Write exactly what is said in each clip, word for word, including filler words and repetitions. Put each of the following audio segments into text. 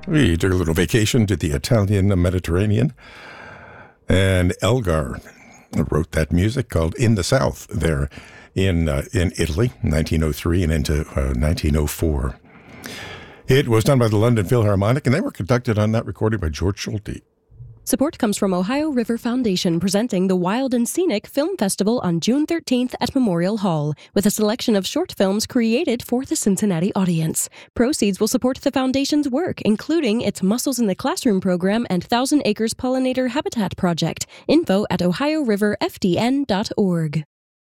We took a little vacation to the Italian Mediterranean, and Elgar wrote that music called In the South there in uh, in Italy, nineteen oh three and into uh, nineteen oh four. It was done by the London Philharmonic, and they were conducted on that recording by George Schulte. Support comes from Ohio River Foundation, presenting the Wild and Scenic Film Festival on June thirteenth at Memorial Hall, with a selection of short films created for the Cincinnati audience. Proceeds will support the foundation's work, including its Mussels in the Classroom program and Thousand Acres Pollinator Habitat Project. Info at ohio river f d n dot org.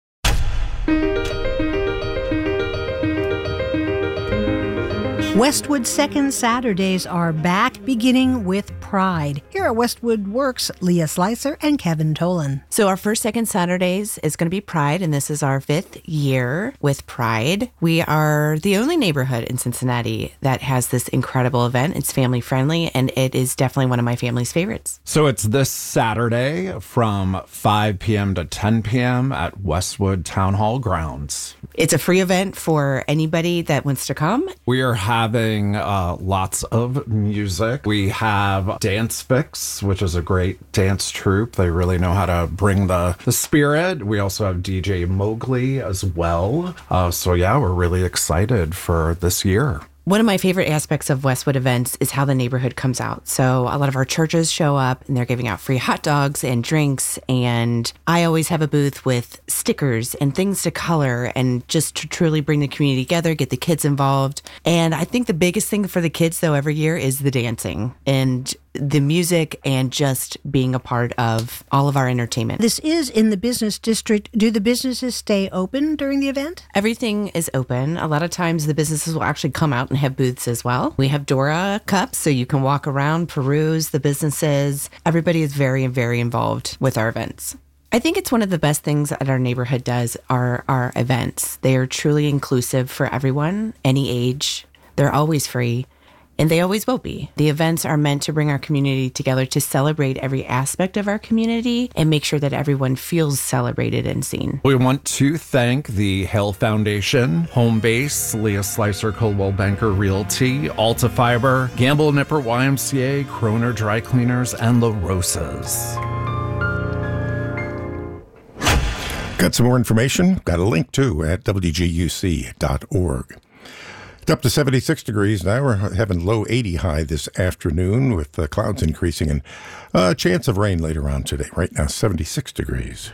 Westwood Second Saturdays are back, beginning with Pride. Here at Westwood Works, Leah Slicer and Kevin Tolan. So our first Second Saturdays is going to be Pride, and this is our fifth year with Pride. We are the only neighborhood in Cincinnati that has this incredible event. It's family friendly, and it is definitely one of my family's favorites. So it's this Saturday from five p.m. to ten p.m. at Westwood Town Hall grounds. It's a free event for anybody that wants to come. We are having uh, lots of music. We have Dance Fix, which is a great dance troupe. They really know how to bring the, the spirit. We also have D J Mowgli as well. Uh, so yeah, we're really excited for this year. One of my favorite aspects of Westwood events is how the neighborhood comes out. So a lot of our churches show up and they're giving out free hot dogs and drinks. And I always have a booth with stickers and things to color and just to truly bring the community together, get the kids involved. And I think the biggest thing for the kids, though, every year is the dancing and the music and just being a part of all of our entertainment. This is in the business district. Do the businesses stay open during the event? Everything is open. A lot of times the businesses will actually come out and have booths as well. We have Dora cups, so you can walk around, peruse the businesses. Everybody is very, very involved with our events. I think it's one of the best things that our neighborhood does are our events. They are truly inclusive for everyone, any age. They're always free. And they always will be. The events are meant to bring our community together to celebrate every aspect of our community and make sure that everyone feels celebrated and seen. We want to thank the Hale Foundation, Home Base, Leah Slicer, Coldwell Banker Realty, Alta Fiber, Gamble Nipper Y M C A, Kroner Dry Cleaners, and La Rosas. Got some more information? Got a link too at w g u c dot org. It's up to seventy-six degrees now. We're having low eighty high this afternoon with the clouds increasing and a chance of rain later on today. Right now, seventy-six degrees.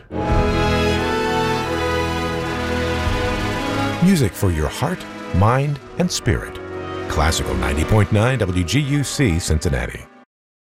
Music for your heart, mind, and spirit. Classical ninety point nine W G U C Cincinnati.